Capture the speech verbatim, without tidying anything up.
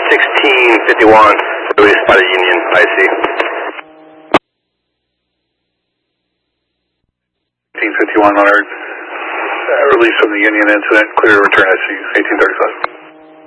sixteen fifty-one, released by the Union I C. sixteen fifty-one on our uh, release from the Union incident, clear return I C, eighteen thirty-five.